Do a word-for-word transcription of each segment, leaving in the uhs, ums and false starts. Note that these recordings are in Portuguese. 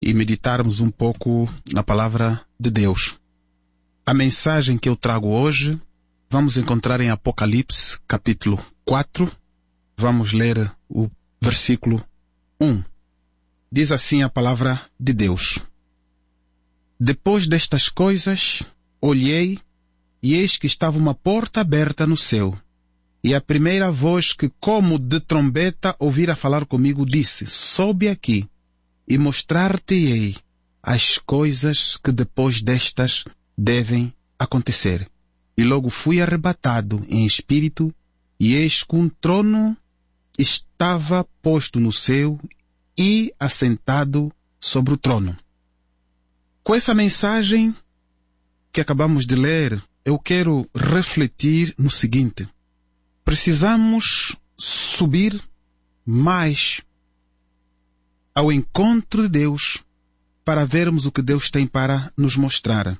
e meditarmos um pouco na palavra de Deus. A mensagem que eu trago hoje, vamos encontrar em Apocalipse, capítulo quatro. Vamos ler o versículo um. Diz assim a palavra de Deus. Depois destas coisas, olhei, e eis que estava uma porta aberta no céu. E a primeira voz que, como de trombeta, ouvira falar comigo, disse: sobe aqui, e mostrar-te-ei as coisas que depois destas devem acontecer. E logo fui arrebatado em espírito, e eis que um trono estava posto no céu, e assentado sobre o trono. Com essa mensagem que acabamos de ler, eu quero refletir no seguinte: precisamos subir mais ao encontro de Deus para vermos o que Deus tem para nos mostrar.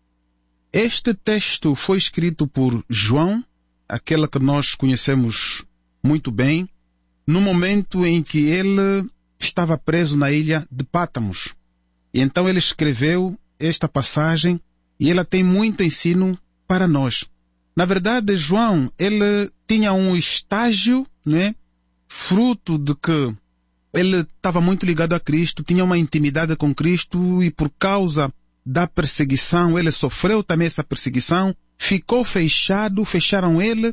Este texto foi escrito por João, aquele que nós conhecemos muito bem, no momento em que ele estava preso na ilha de Pátmos. E então ele escreveu esta passagem e ela tem muito ensino para nós. Na verdade, João, ele tinha um estágio, né, fruto de que ele estava muito ligado a Cristo, tinha uma intimidade com Cristo e por causa da perseguição, ele sofreu também essa perseguição, ficou fechado, fecharam ele,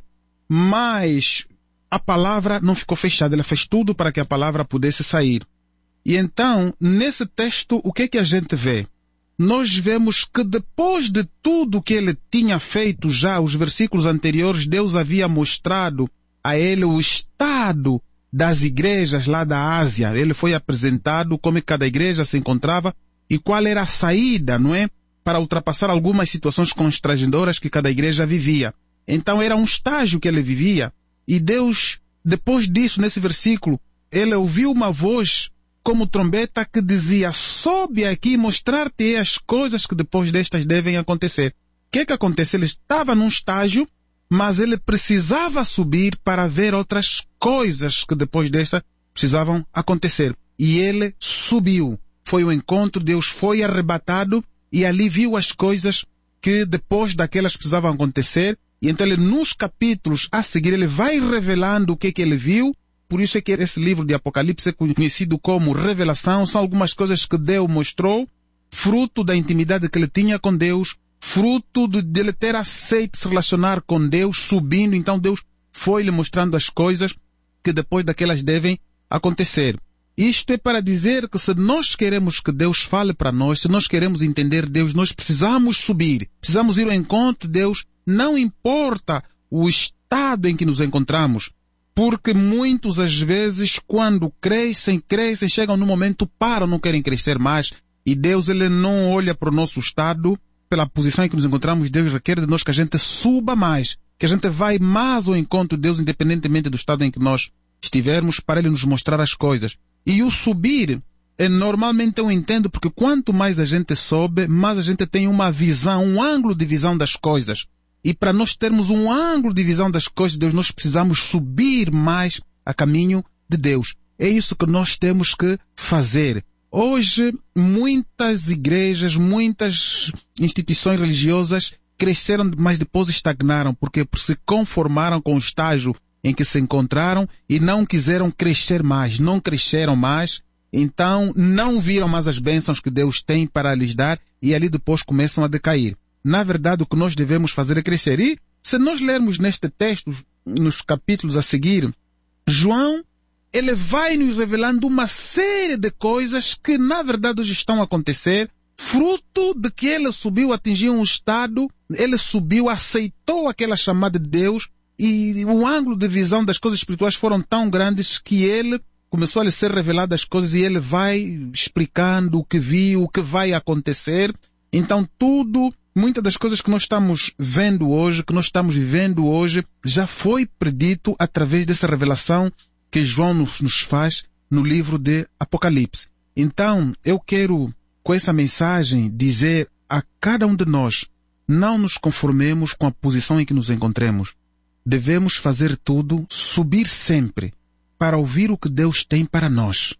mas a palavra não ficou fechada, ele fez tudo para que a palavra pudesse sair. E então, nesse texto, o que é que a gente vê? Nós vemos que depois de tudo que ele tinha feito já, os versículos anteriores, Deus havia mostrado a ele o estado das igrejas lá da Ásia. Ele foi apresentado como cada igreja se encontrava e qual era a saída, não é? Para ultrapassar algumas situações constrangedoras que cada igreja vivia. Então era um estágio que ele vivia. E Deus, depois disso, nesse versículo, ele ouviu uma voz como trombeta que dizia: sobe aqui e mostrar-te as coisas que depois destas devem acontecer. O que é que aconteceu? Ele estava num estágio, mas ele precisava subir para ver outras coisas que depois destas precisavam acontecer. E ele subiu. Foi o encontro, Deus foi arrebatado e ali viu as coisas que depois daquelas precisavam acontecer. E então ele, nos capítulos a seguir, ele vai revelando o que é que ele viu. Por isso é que esse livro de Apocalipse é conhecido como Revelação. São algumas coisas que Deus mostrou, fruto da intimidade que ele tinha com Deus, fruto de, de ele ter aceito se relacionar com Deus, subindo. Então Deus foi lhe mostrando as coisas que depois daquelas devem acontecer. Isto é para dizer que se nós queremos que Deus fale para nós, se nós queremos entender Deus, nós precisamos subir, precisamos ir ao encontro de Deus, não importa o estado em que nos encontramos. Porque muitos, às vezes, quando crescem, crescem, chegam no momento, param, não querem crescer mais. E Deus, ele não olha para o nosso estado, pela posição em que nos encontramos. Deus requer de nós que a gente suba mais, que a gente vai mais ao encontro de Deus, independentemente do estado em que nós estivermos, para Ele nos mostrar as coisas. E o subir, é, normalmente eu entendo, porque quanto mais a gente sobe, mais a gente tem uma visão, um ângulo de visão das coisas. E para nós termos um ângulo de visão das coisas de Deus, nós precisamos subir mais a caminho de Deus. É isso que nós temos que fazer. Hoje, muitas igrejas, muitas instituições religiosas cresceram, mas depois estagnaram, porque se conformaram com o estágio em que se encontraram e não quiseram crescer mais, não cresceram mais, então não viram mais as bênçãos que Deus tem para lhes dar e ali depois começam a decair. Na verdade, o que nós devemos fazer é crescer. E se nós lermos neste texto, nos capítulos a seguir, João, ele vai nos revelando uma série de coisas que na verdade hoje estão a acontecer, fruto de que ele subiu, atingiu um estado, ele subiu, aceitou aquela chamada de Deus e o ângulo de visão das coisas espirituais foram tão grandes que ele começou a lhe ser revelado as coisas e ele vai explicando o que viu, o que vai acontecer. Então tudo... Muitas das coisas que nós estamos vendo hoje, que nós estamos vivendo hoje, já foi predito através dessa revelação que João nos, nos faz no livro de Apocalipse. Então, eu quero, com essa mensagem, dizer a cada um de nós, não nos conformemos com a posição em que nos encontremos. Devemos fazer tudo, subir sempre, para ouvir o que Deus tem para nós.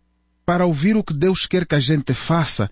para ouvir o que Deus quer que a gente faça,